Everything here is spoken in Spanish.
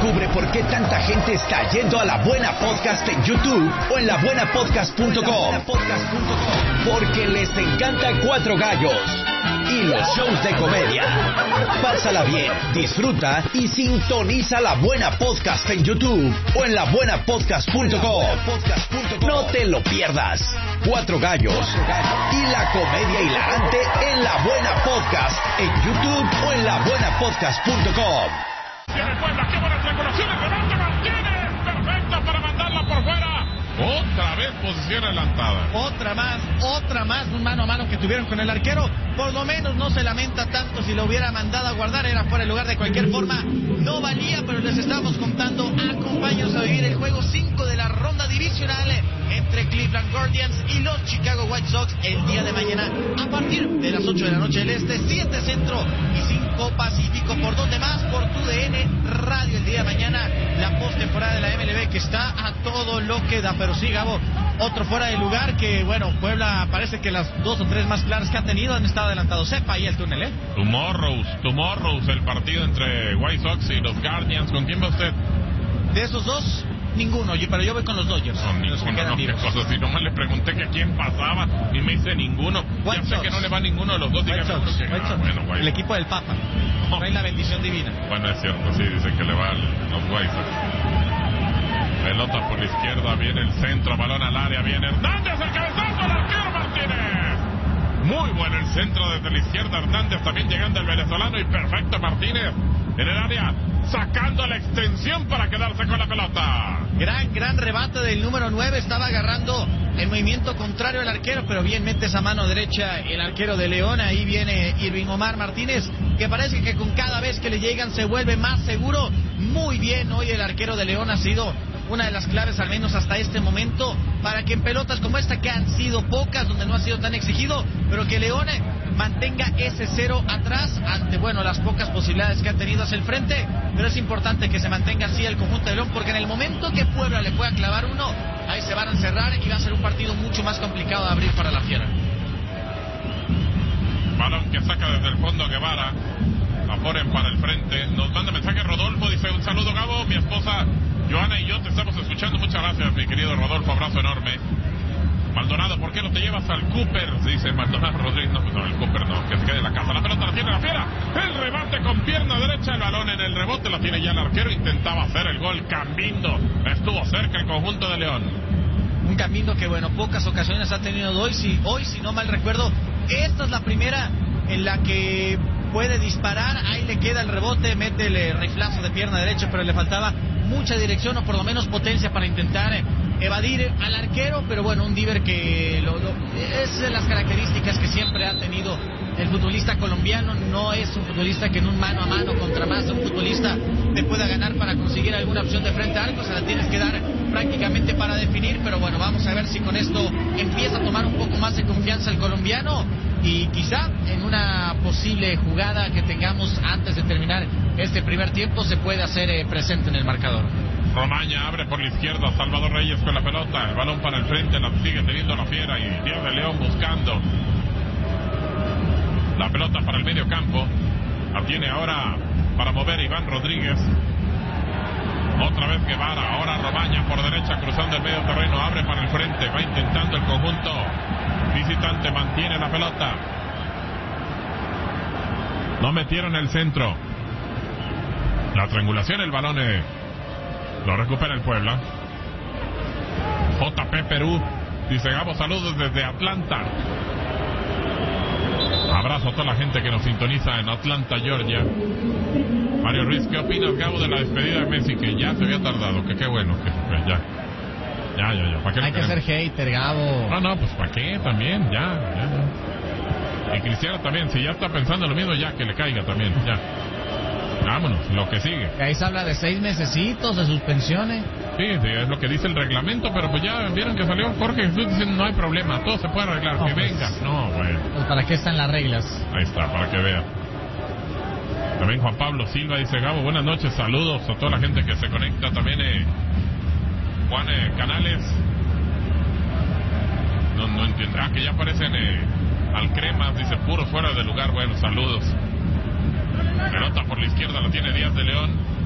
Descubre por qué tanta gente está yendo a La Buena Podcast en YouTube o en labuenapodcast.com. Porque les encanta Cuatro Gallos y los shows de comedia. Pásala bien, disfruta y sintoniza La Buena Podcast en YouTube o en labuenapodcast.com. No te lo pierdas. Cuatro Gallos y la comedia hilarante en La Buena Podcast en YouTube o en labuenapodcast.com. Tiene Puebla, qué buena triangulación, el remate Martínez, perfecta para mandarla por fuera. Otra vez posición adelantada. Otra más, un mano a mano que tuvieron con el arquero. Por lo menos no se lamenta tanto. Si lo hubiera mandado a guardar, era fuera de lugar de cualquier forma. No valía, pero les estamos contando. Acompáñanos a vivir el juego 5 de la ronda divisional entre Cleveland Guardians y los Chicago White Sox el día de mañana a partir de las 8 de la noche del Este, 7 Centro y 5 Pacífico. ¿Por dónde más? Por TUDN Radio el día de mañana. La postemporada de la MLB que está a todo lo que da. Pero sí, Gabo, otro fuera de lugar que, bueno, Puebla parece que las 2 o 3 más claras que ha tenido han estado adelantados. Sepa ahí el túnel, Tomorrow's el partido entre White Sox y los Guardians. ¿Con quién va usted? De esos dos, ninguno, pero yo voy con los Dodgers. No, qué cosas. Si nomás le pregunté que a quién pasaba y me dice ninguno. White ya sé Sox. Que no le va ninguno de los dos. White Sox. Bueno, el equipo del Papa. Trae la bendición divina. Bueno, es cierto, sí, dice que le va a los White Sox. Pelota por la izquierda, viene el centro, balón al área, viene Hernández, el cabezazo, el arquero Martínez. Muy bueno el centro desde la izquierda, Hernández también llegando el venezolano y perfecto Martínez en el área, sacando la extensión para quedarse con la pelota. Gran rebate del número 9, estaba agarrando el movimiento contrario al arquero, pero bien mete esa mano derecha el arquero de León. Ahí viene Irving Omar Martínez, que parece que con cada vez que le llegan se vuelve más seguro. Muy bien, hoy el arquero de León ha sido una de las claves, al menos hasta este momento, para que en pelotas como esta, que han sido pocas, donde no ha sido tan exigido, pero que León mantenga ese 0 atrás ante, bueno, las pocas posibilidades que ha tenido hacia el frente. Pero es importante que se mantenga así el conjunto de León, porque en el momento que Puebla le pueda clavar uno, ahí se van a encerrar y va a ser un partido mucho más complicado de abrir para la Fiera. Balón que saca desde el fondo Guevara, la ponen para el frente. Nos manda mensaje Rodolfo, dice: un saludo, Gabo, mi esposa Joana y yo te estamos escuchando. Muchas gracias, mi querido Rodolfo, abrazo enorme. Maldonado, ¿por qué no te llevas al Cooper? Dice Maldonado Rodríguez. No, pues no, el Cooper no, que se quede en la casa. La pelota la tiene la Fiera, el remate con pierna derecha, el balón en el rebote, la tiene ya el arquero, intentaba hacer el gol Cambindo, estuvo cerca el conjunto de León. Un Cambindo que, bueno, pocas ocasiones ha tenido hoy, si no mal recuerdo, esta es la primera en la que puede disparar. Ahí le queda el rebote, mete el riflazo de pierna derecha, pero le faltaba mucha dirección o por lo menos potencia para intentar evadir al arquero. Pero bueno, un Diver que es de las características que siempre ha tenido el futbolista colombiano. No es un futbolista que en un mano a mano contra más de un futbolista te pueda ganar para conseguir alguna opción de frente a algo, se la tienes que dar prácticamente para definir. Pero bueno, vamos a ver si con esto empieza a tomar un poco más de confianza el colombiano, y quizá en una posible jugada que tengamos antes de terminar este primer tiempo se puede hacer presente en el marcador. Romaña abre por la izquierda, Salvador Reyes con la pelota, el balón para el frente, la sigue teniendo la Fiera y pierde León buscando la pelota para el medio campo. La tiene ahora para mover Iván Rodríguez. Otra vez Guevara, ahora Romaña por derecha cruzando el medio terreno, abre para el frente, va intentando el conjunto visitante, mantiene la pelota. No metieron el centro. La triangulación, el balón lo recupera el Puebla. JP Perú dice: Gabo, saludos desde Atlanta. Abrazo a toda la gente que nos sintoniza en Atlanta, Georgia. Mario Ruiz, ¿qué opinas, Gabo, de la despedida de Messi? Que ya se había tardado, que qué bueno, que pues, ya. ¿Para qué? Hay que ser hater, Gabo. No, pues ¿para qué? También, ya. Y Cristiano también, si ya está pensando lo mismo, ya que le caiga también, ya. Vámonos, lo que sigue. Ahí se habla de 6 mesecitos de suspensiones. Sí, es lo que dice el reglamento, pero pues ya vieron que salió Jorge Jesús diciendo: no hay problema, todo se puede arreglar, que venga. No, bueno. Pues ¿para qué están las reglas? Ahí está, para que vean. También Juan Pablo Silva dice: Gabo, buenas noches, saludos a toda la gente que se conecta. También Juan Canales. No entiendo. Que ya aparecen Alcremas, dice: puro fuera de lugar. Bueno, saludos. Pelota por la izquierda, la tiene Díaz de León.